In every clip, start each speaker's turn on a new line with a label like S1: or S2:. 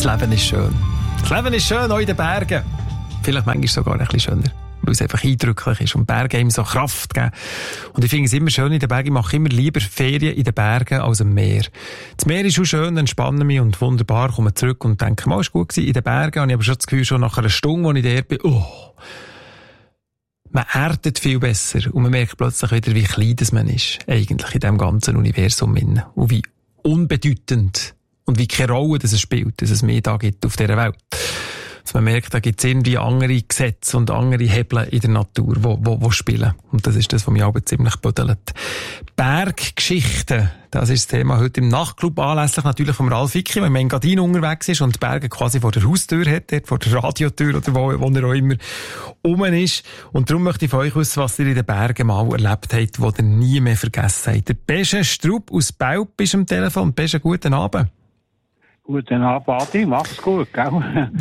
S1: Das Leben ist schön. Das Leben ist schön, auch in den Bergen. Vielleicht manchmal sogar ein bisschen schöner, weil es einfach eindrücklich ist und Berge ihm so Kraft geben. Und ich finde es immer schön in den Bergen. Ich mache immer lieber Ferien in den Bergen als am Meer. Das Meer ist schon schön, entspanne mich und wunderbar, komme zurück und denke, mal, ist gut gewesen. In den Bergen habe ich aber schon das Gefühl, schon nach einer Stunde, als ich dort bin, man erdet viel besser und man merkt plötzlich wieder, wie klein das man ist, eigentlich in diesem ganzen Universum. Und wie unbedeutend und wie keine Rolle das es spielt, dass es mehr da gibt auf dieser Welt. Dass man merkt, da gibt es irgendwie andere Gesetze und andere Hebel in der Natur, die spielen. Und das ist das, was mich aber ziemlich büdelt. Berggeschichten, das ist das Thema heute im Nachtclub, anlässlich natürlich vom Ralf Vicki, wenn man in Engadin unterwegs ist und die Berge quasi vor der Haustür hat, dort vor der Radiotür oder wo er auch immer rum ist. Und darum möchte ich von euch wissen, was ihr in den Bergen mal erlebt habt, was ihr nie mehr vergessen habt. Der Besche Strupp aus Belp ist am Telefon. Besche, guten Abend.
S2: Guten Abend, Adi. Mach's gut, gell?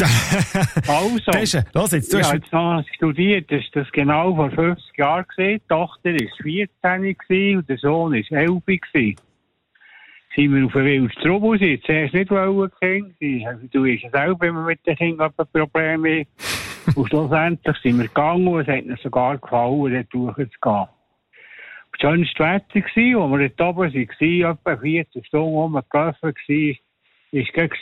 S2: Also,
S1: Besche, los jetzt.
S2: Ich habe jetzt noch studiert, das ist das genau vor 50 Jahren gewesen. Die Tochter war 14 gewesen und der Sohn war 11 gewesen. Sind wir auf den Wildstrub raus, zuerst nicht wollen Kinder. Du weißt ja selber, wenn man mit den Kindern ein Problem hat. Und schlussendlich sind wir gegangen und es hat ihnen sogar gefallen, dort durchzugehen. Das schönste Wetter war, wo wir dort oben waren, etwa 14 Stunden rumgelaufen waren, ich kann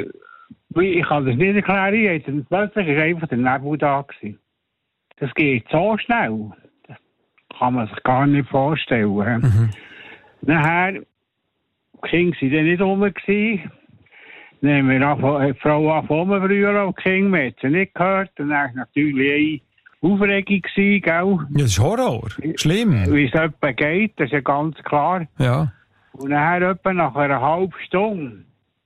S2: das nicht erklären, plötzlich war einfach der Nebel da gewesen. Das geht so schnell. Das kann man sich gar nicht vorstellen. Mhm. Nachher, die Kinder waren dann nicht rum gewesen. Dann haben wir die Frau angefangen früher und die Kinder, wir haben sie nicht gehört. Und dann war natürlich eine Aufregung gewesen, gell?
S1: Ja, das ist Horror. Schlimm.
S2: Wie es etwa geht, das ist ja ganz klar.
S1: Ja.
S2: Und nachher etwa nach einer halben Stunde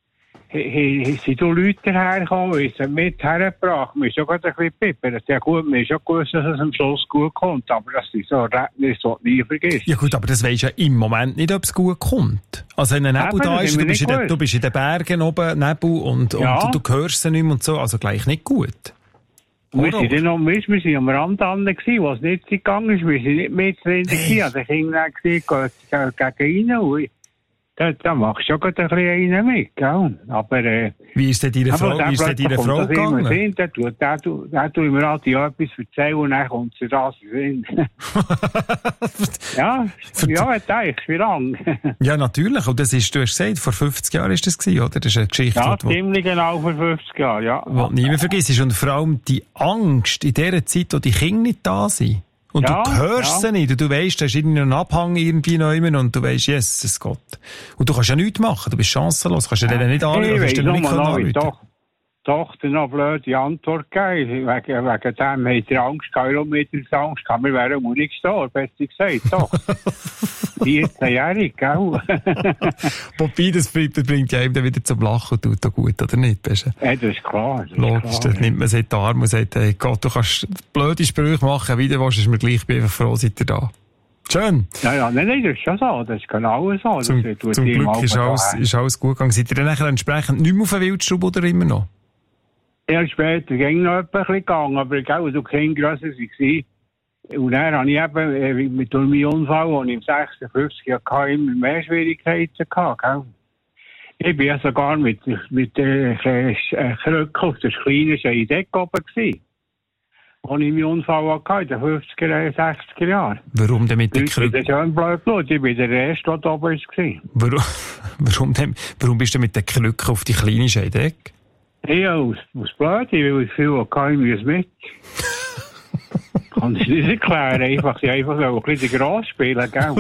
S2: sind so Leute hergekommen, sind mit hergebracht. Wir sind schon gerade ein bisschen pippert. Ja gut, wir haben schon gewusst, dass es am Schluss gut kommt, aber das ist so ein Erlebnis, das du nie vergisst.
S1: Ja gut, aber das weisst ja im Moment nicht, ob es gut kommt. Also wenn ein Nebel da ist, du bist in den Bergen oben, Nebel, und ja, du hörst sie nicht mehr und so, also gleich nicht gut.
S2: Wir sind am Rand dran, wo es nicht gegangen ist. Wir sind nicht mit drin. Also ich habe gesagt, gegen rein. Da machst du schon ein bisschen einen mit, gell? Aber,
S1: wie ist denn deine Frau gegangen?
S2: Da tue ich mir halt etwas erzählen und dann kommt sie das in. Ja, wie lange?
S1: Ja, natürlich. Und das ist, du hast gesagt, vor 50 Jahren ist das gewesen, oder? Das ist eine Geschichte.
S2: Ja, ziemlich genau vor 50 Jahren, ja.
S1: Was du nie mehr vergisst. Und vor allem die Angst in dieser Zeit, wo die Kinder nicht da sind. Und ja, du hörst sie nicht. Und du weisst, da ist irgendein Abhang irgendwie neu und du weisst, Jesus Gott. Und du kannst ja nichts machen. Du bist chancenlos. Kannst ja denen nicht anrufen.
S2: Ich weiss nur Tochter noch blöde Antwort gegeben. Wegen dem hat er Angst gehabt. Warum hat er Angst gehabt? Wir wären mutig gestorben, besser gesagt. Doch. 14-jährig, gell?
S1: Wobei, das bringt ja eben wieder zum Lachen und tut auch gut, oder nicht?
S2: Ja, das ist klar.
S1: Logisch, das nimmt man sich in die Arme und sagt, hey Gott, du kannst blöde Sprüche machen, wieder was ist mir gleich, ich bin einfach froh, seid ihr da. Schön.
S2: Ja, nein, das ist schon so. Das ist genau so.
S1: Zum Glück ist alles gut gegangen. Seid ihr dann nachher entsprechend nicht mehr auf den Wildstrub oder immer noch?
S2: Ja, später ging noch ein bisschen gegangen, aber gell, du Kind grösser war. Und dann habe ich eben mit meinem Unfall, als ich im 56 Jahr immer mehr Schwierigkeiten gehabt, gell. Ich bin ja sogar mit der Krücke auf der kleinen Scheidecke oben gewesen. Als ich meinen Unfall hatte, in den 50er, 60er Jahren.
S1: Warum denn mit der Krücke?
S2: Das ist ja ein Blödblut. Ich bin der Erste, der oben war.
S1: Warum bist du mit der Krücke auf die kleine Scheidecke?
S2: Ja, aus Blöd, weil ich viel hatte, ich muss mit. Kann ich nicht erklären, einfach ein bisschen gross spielen, gell?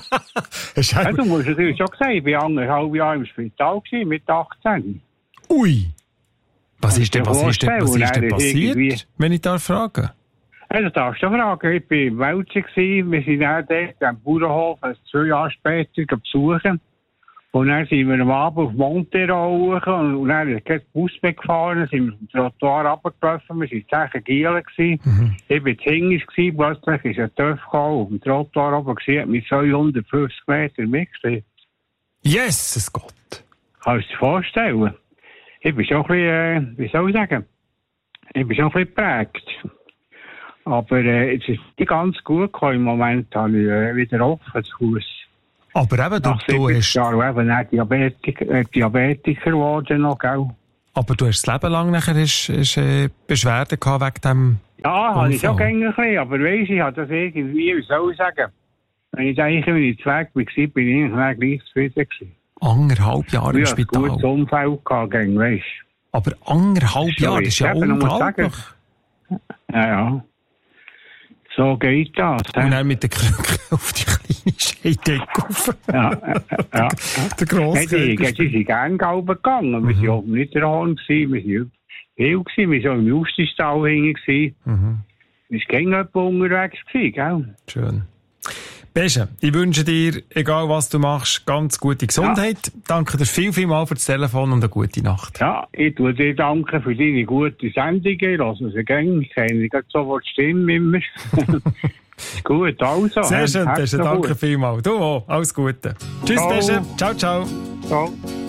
S2: Ja, du musst natürlich schon sagen, ich war 1,5 Jahre im Spital gewesen, mit 18.
S1: Ui! Was ist denn passiert, wenn ich da frage?
S2: Ja, das darfst du fragen. Ich war im Welschen, wir sind dann dort am Bauernhof 2 Jahre später besuchen. Und dann sind wir am Abend auf Montero hoch und dann ist kein Bus mehr gefahren, sind wir vom Trottoir runtergelaufen, wir waren 10 Gielen gewesen. Ich war hinten, plötzlich ist ein Töff gekommen, auf dem Trottoir oben gewesen, mit 250 Metern mitgeschleppt.
S1: Jesus Gott!
S2: Kannst du dir vorstellen? Ich bin schon ein bisschen, wie soll ich sagen, ich bin schon ein bisschen geprägt. Aber es ist nicht ganz gut gekommen. Im Moment habe ich wieder offen das Haus.
S1: Aber eben, du hast...
S2: Jahren eben Diabetiker geworden noch, gell?
S1: Aber du hast das Leben lang nachher Beschwerden gehabt wegen dem
S2: Ja, habe ich auch gerne ein bisschen, aber weisst, ich habe das irgendwie, wie soll ich sagen, wenn ich denke, wenn ich zu weg war, bin ich eigentlich gleich zufrieden gewesen.
S1: 1,5 Jahre im Spital.
S2: Ich hatte ein gutes Umfeld gehabt, weisst.
S1: Aber 1,5 Jahre, das ist ja unglaublich.
S2: Ja. So geht das.
S1: Und dann mit der Krücke auf die kleine Scheidecke rauf.
S2: Ja.
S1: Der grosse
S2: Krücke. Sie sind gerne gelben gegangen. Wir waren auch nicht der Horn, wir waren viel. Wir waren auch im Justistal hinten. Wir waren gerne unterwegs, gell?
S1: Schön. Beste, ich wünsche dir, egal was du machst, ganz gute Gesundheit. Ja. Danke dir vielmals für das Telefon und eine gute Nacht.
S2: Ja, ich tue dir danken für deine gute Sendungen. Ich lasse sie gerne. Ich kenne nicht sofort die Stimme immer. Ist gut, also.
S1: Sehr schön, Beste. Danke vielmals. Du auch. Alles Gute. Tschüss, Beste. Ciao, ciao.
S2: Ciao.